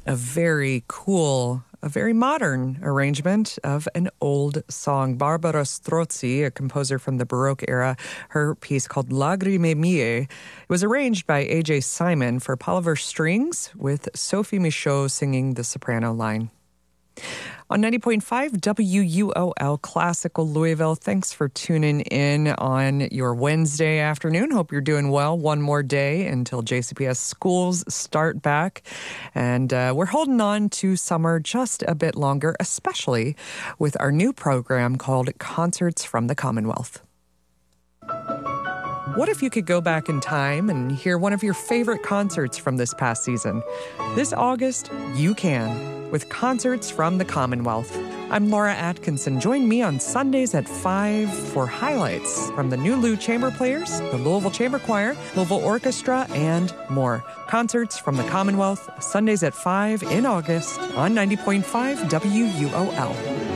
a very cool, a very modern arrangement of an old song. Barbara Strozzi, a composer from the Baroque era, her piece called Lagrime Mie. It was arranged by A.J. Simon for Poliver Strings, with Sophie Michaud singing the soprano line. On 90.5 WUOL Classical Louisville, thanks for tuning in on your Wednesday afternoon. Hope you're doing well. One more day until JCPS schools start back. And we're holding on to summer just a bit longer, especially with our new program called Concerts from the Commonwealth. What if you could go back in time and hear one of your favorite concerts from this past season? This August, you can, with Concerts from the Commonwealth. I'm Laura Atkinson. Join me on Sundays at 5 for highlights from the new Lou Chamber Players, the Louisville Chamber Choir, Louisville Orchestra, and more. Concerts from the Commonwealth, Sundays at 5 in August on 90.5 WUOL.